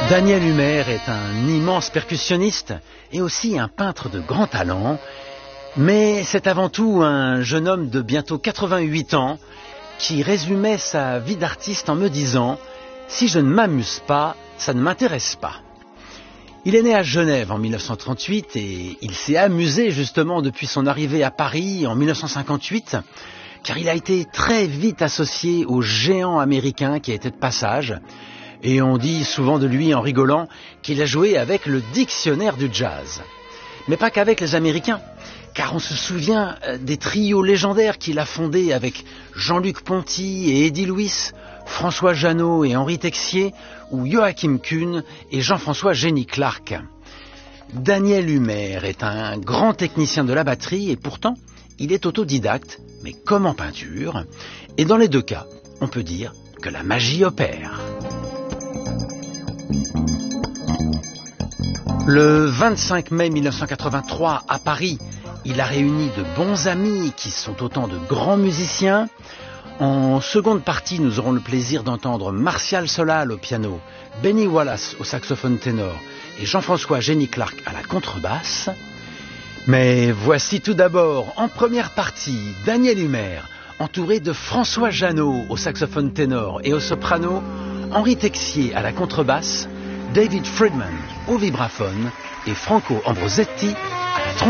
Daniel Humer est un immense percussionniste et aussi un peintre de grand talent, mais c'est avant tout un jeune homme de bientôt 88 ans qui résumait sa vie d'artiste en me disant « Si je ne m'amuse pas, ça ne m'intéresse pas ». Il est né à Genève en 1938 et il s'est amusé justement depuis son arrivée à Paris en 1958, car il a été très vite associé au géant américain qui était de passage. Et on dit souvent de lui en rigolant qu'il a joué avec le dictionnaire du jazz. Mais pas qu'avec les Américains, car on se souvient des trios légendaires qu'il a fondés avec Jean-Luc Ponty et Eddie Louis, François Jeannot et Henri Texier, ou Joachim Kuhn et Jean-François Génie Clark. Daniel Humer est un grand technicien de la batterie et pourtant, il est autodidacte, mais comme en peinture. Et dans les deux cas, on peut dire que la magie opère. Le 25 mai 1983, à Paris, il a réuni de bons amis qui sont autant de grands musiciens. En seconde partie, nous aurons le plaisir d'entendre Martial Solal au piano, Benny Wallace au saxophone ténor et Jean-François Génie Clark à la contrebasse. Mais voici tout d'abord, en première partie, Daniel Humer, entouré de François Jeannot au saxophone ténor et au soprano, Henri Texier à la contrebasse, David Friedman au vibraphone et Franco Ambrosetti